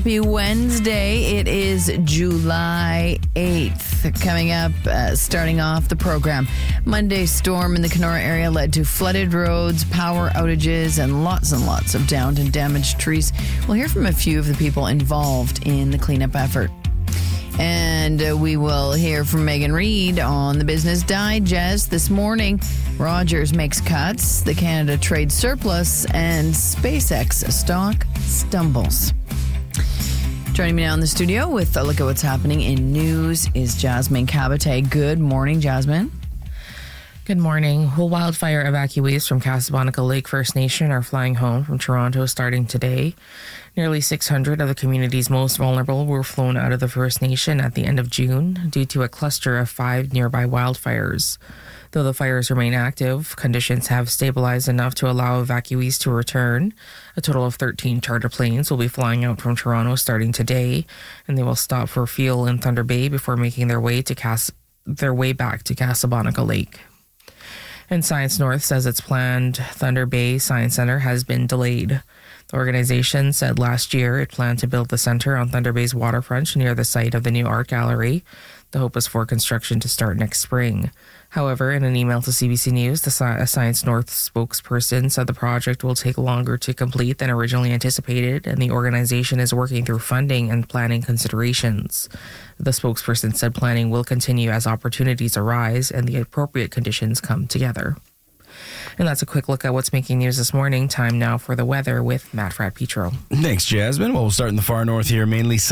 Happy Wednesday. It is July 8th. Coming up, starting off the program, Monday's storm in the Kenora area led to flooded roads, power outages, and lots of downed and damaged trees. We'll hear from a few of the people involved in the cleanup effort. And we will hear from Megan Reid on the Business Digest this morning. Rogers makes cuts, the Canada trade surplus, and SpaceX stock stumbles. Joining me now in the studio with a look at what's happening in news is Jasmine Cabate. Good morning, Jasmine. Good morning. Well, wildfire evacuees from Casablanca Lake First Nation are flying home from Toronto starting today. Nearly 600 of the community's most vulnerable were flown out of the First Nation at the end of June due to a cluster of 5 nearby wildfires. Though the fires remain active, conditions have stabilized enough to allow evacuees to return. A total of 13 charter planes will be flying out from Toronto starting today, and they will stop for fuel in Thunder Bay before making their way back to Casablanca Lake. And Science North says its planned Thunder Bay Science Center has been delayed. The organization said last year it planned to build the center on Thunder Bay's waterfront near the site of the new art gallery. The hope is for construction to start next spring. However, in an email to CBC News, a Science North spokesperson said the project will take longer to complete than originally anticipated, and the organization is working through funding and planning considerations. The spokesperson said planning will continue as opportunities arise and the appropriate conditions come together. And that's a quick look at what's making news this morning. Time now for the weather with Matt Fratt-Petro. Thanks, Jasmine. Well, we'll start in the far north here. Mainly